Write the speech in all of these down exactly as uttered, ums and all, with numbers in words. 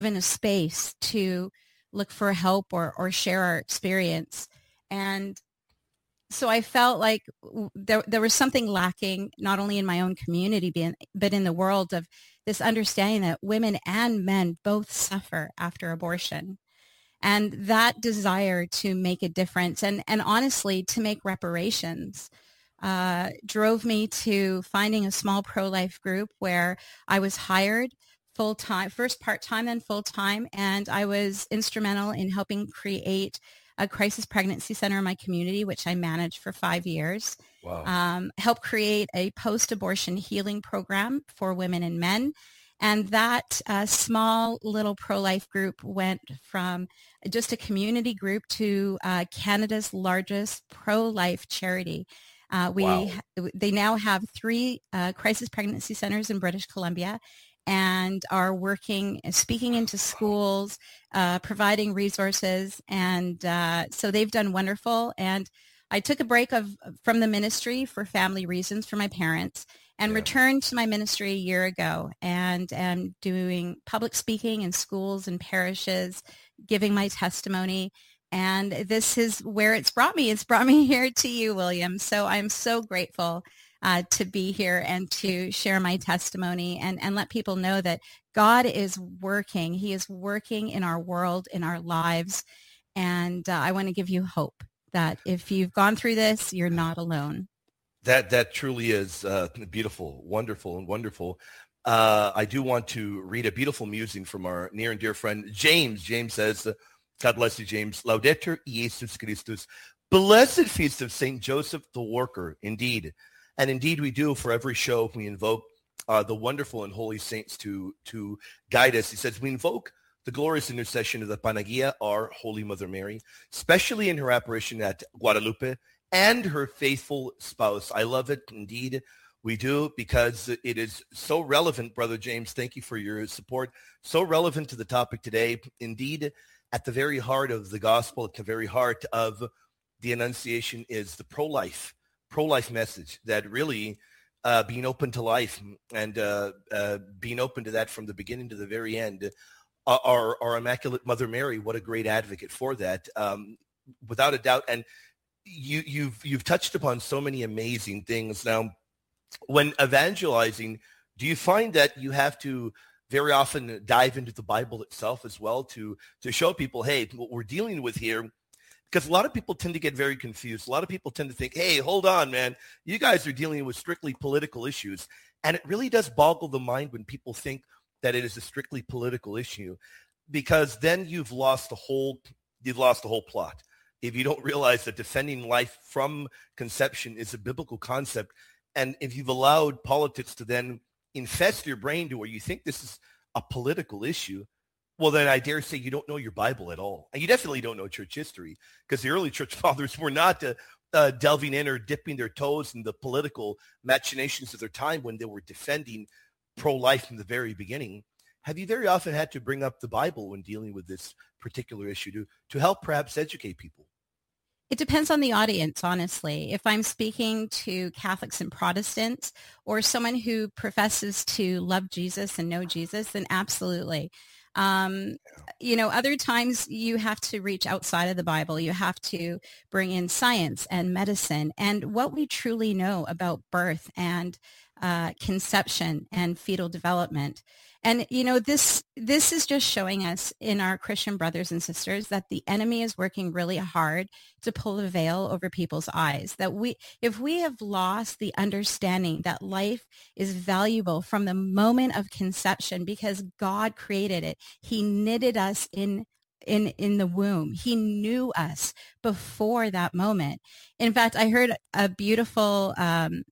in a space to look for help or, or share our experience. And so I felt like there, there was something lacking, not only in my own community, but in the world, of this understanding that women and men both suffer after abortion. And that desire to make a difference and, and honestly, to make reparations uh, drove me to finding a small pro-life group where I was hired full-time, first part-time, then full-time. And I was instrumental in helping create a crisis pregnancy center in my community, which I managed for five years. Wow. Um, helped create a post-abortion healing program for women and men. And that uh, small little pro-life group went from just a community group to uh, Canada's largest pro-life charity. Uh, we Wow. They now have three uh, crisis pregnancy centers in British Columbia, and are working, speaking into schools, uh, providing resources. And uh, so they've done wonderful. And I took a break of from the ministry for family reasons for my parents, and Yeah. returned to my ministry a year ago, and am doing public speaking in schools and parishes, giving my testimony. And this is where it's brought me. It's brought me here to you, William. So I'm so grateful uh, to be here and to share my testimony and, and let people know that God is working. He is working in our world, in our lives. And uh, I want to give you hope that if you've gone through this, you're not alone. That that truly is uh, beautiful, wonderful, and wonderful. Uh, I do want to read a beautiful musing from our near and dear friend, James. James says, uh, God bless you, James. Laudetur Jesus Christus. Blessed feast of Saint Joseph the Worker, indeed. And indeed we do. For every show, we invoke uh, the wonderful and holy saints to, to guide us. He says, we invoke the glorious intercession of the Panagia, our Holy Mother Mary, especially in her apparition at Guadalupe, and her faithful spouse. I love it. Indeed, we do, because it is so relevant, Brother James. Thank you for your support. So relevant to the topic today. Indeed, at the very heart of the gospel, at the very heart of the Annunciation is the pro-life, pro-life message that really uh, being open to life and uh, uh, being open to that from the beginning to the very end. Uh, our, our Immaculate Mother Mary, what a great advocate for that, um, without a doubt. And You, you've you've touched upon so many amazing things. Now, when evangelizing, do you find that you have to very often dive into the Bible itself as well to to show people, hey, what we're dealing with here? Because a lot of people tend to get very confused. A lot of people tend to think, hey, hold on, man, you guys are dealing with strictly political issues, and it really does boggle the mind when people think that it is a strictly political issue, because then you've lost the whole you've lost the whole plot. If you don't realize that defending life from conception is a biblical concept, and if you've allowed politics to then infest your brain to where you think this is a political issue, well, then I dare say you don't know your Bible at all. And you definitely don't know church history, because the early church fathers were not uh, uh, delving in or dipping their toes in the political machinations of their time when they were defending pro-life from the very beginning. Have you very often had to bring up the Bible when dealing with this particular issue to, to help perhaps educate people? It depends on the audience, honestly. If I'm speaking to Catholics and Protestants, or someone who professes to love Jesus and know Jesus, then absolutely. Um, you know, other times you have to reach outside of the Bible. You have to bring in science and medicine and what we truly know about birth and uh, conception and fetal development. And, you know, this this is just showing us in our Christian brothers and sisters that the enemy is working really hard to pull the veil over people's eyes. That we, if we have lost the understanding that life is valuable from the moment of conception because God created it, he knitted us in in in the womb. He knew us before that moment. In fact, I heard a beautiful um,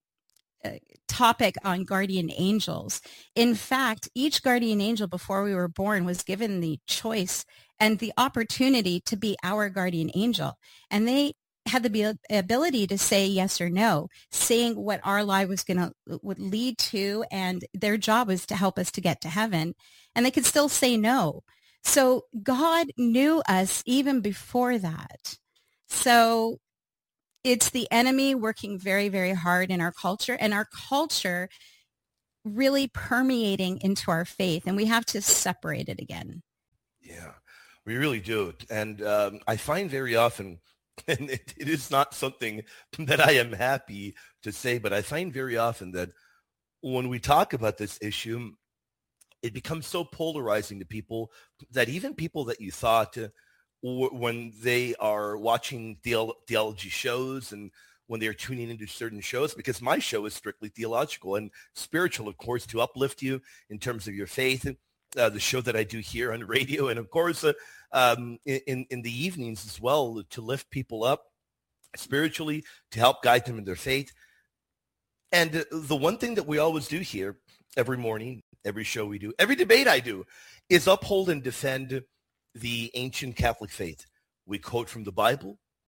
topic on guardian angels. In fact, each guardian angel before we were born was given the choice and the opportunity to be our guardian angel. And they had the ability to say yes or no, saying what our life was going to would lead to, and their job was to help us to get to heaven. And they could still say no. So God knew us even before that. So it's the enemy working very, very hard in our culture, and our culture really permeating into our faith, and we have to separate it again. We really do. And um, I find very often, and it, it is not something that I am happy to say, but I find very often that when we talk about this issue, it becomes so polarizing to people that even people that you thought uh, w- when they are watching theolo- theology shows and when they're tuning into certain shows, because my show is strictly theological and spiritual, of course, to uplift you in terms of your faith. Uh, the show that I do here on radio, and of course, uh, um, in in the evenings as well, to lift people up spiritually, to help guide them in their faith. And uh, the one thing that we always do here every morning, every show we do, every debate I do, is uphold and defend the ancient Catholic faith. We quote from the Bible,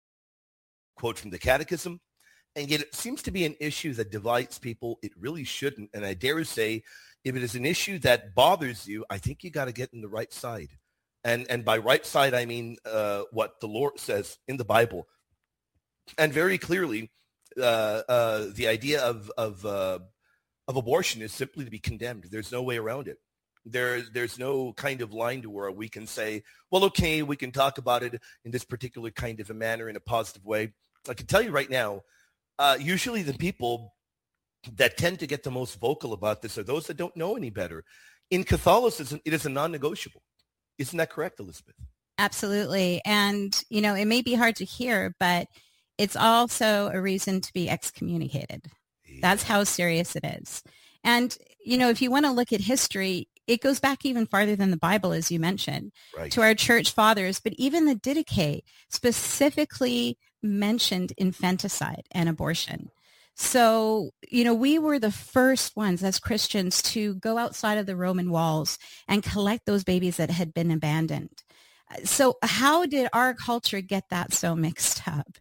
quote from the Catechism, and yet it seems to be an issue that divides people. It really shouldn't. And I dare say, if it is an issue that bothers you, I think you got to get in the right side. And and by right side, I mean uh, what the Lord says in the Bible. And very clearly, uh, uh, the idea of of uh, of abortion is simply to be condemned. There's no way around it. There, there's no kind of line to where we can say, well, okay, we can talk about it in this particular kind of a manner, in a positive way. I can tell you right now, uh, usually the people that tend to get the most vocal about this are those that don't know any better. In Catholicism, it is a non-negotiable. Isn't that correct, Elizabeth? Absolutely. And, you know, it may be hard to hear, but it's also a reason to be excommunicated. Yeah. That's how serious it is. And, you know, if you want to look at history, it goes back even farther than the Bible, as you mentioned, right, to our church fathers. But even the Didache specifically mentioned infanticide and abortion. So, you know, we were the first ones as Christians to go outside of the Roman walls and collect those babies that had been abandoned. So how did our culture get that so mixed up?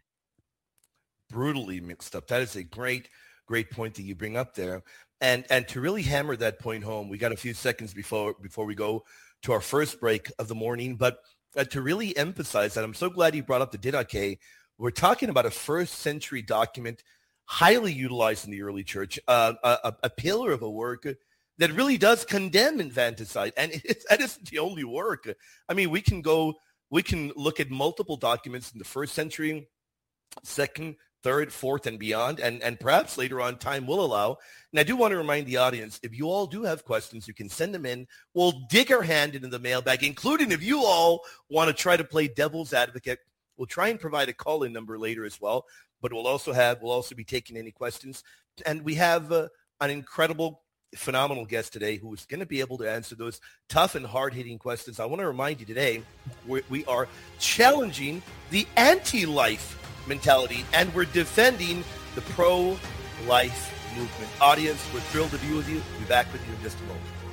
Brutally mixed up. That is a great, great point that you bring up there. And and to really hammer that point home, we got a few seconds before before we go to our first break of the morning. But uh, to really emphasize that, I'm so glad you brought up the Didache. We're talking about a first century document highly utilized in the early church, uh, a, a pillar of a work that really does condemn infanticide. And it, that isn't the only work. I mean, we can go, we can look at multiple documents in the first century, second, third, fourth, and beyond, and, and perhaps later on time will allow. And I do want to remind the audience, if you all do have questions, you can send them in. We'll dig our hand into the mailbag, including if you all want to try to play devil's advocate. We'll try and provide a call-in number later as well. But we'll also have, we'll also be taking any questions. And we have uh, an incredible, phenomenal guest today who is going to be able to answer those tough and hard-hitting questions. I want to remind you today, we, we are challenging the anti-life mentality, and we're defending the pro-life movement. Audience, we're thrilled to be with you. We'll be back with you in just a moment.